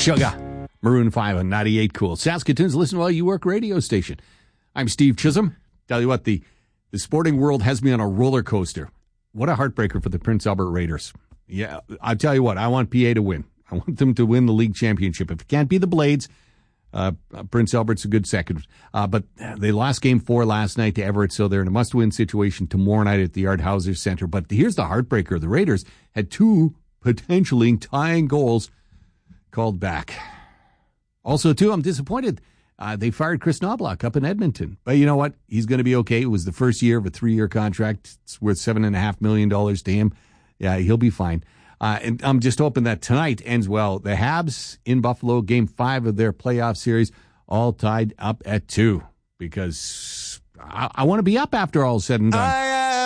Sugar, Maroon 5 on 98 Cool. Saskatoon's Listen While You Work radio station. I'm Steve Chisholm. Tell you what, the sporting world has me on a roller coaster. What a heartbreaker for the Prince Albert Raiders. Yeah, I'll tell you what, I want PA to win. I want them to win the league championship. If it can't be the Blades, Prince Albert's a good second. But they lost Game 4 last night to Everett, so they're in a must-win situation tomorrow night at the Art Hauser Center. But here's the heartbreaker. The Raiders had two potentially tying goals called back. Also, too, I'm disappointed. They fired Chris Knobloch up in Edmonton. But you know what? He's going to be okay. It was the first year of a 3-year contract. It's worth $7.5 million to him. Yeah, he'll be fine. And I'm just hoping that tonight ends well. The Habs in Buffalo, Game 5 of their playoff series, all tied up at 2. Because I want to be up after all is said and done.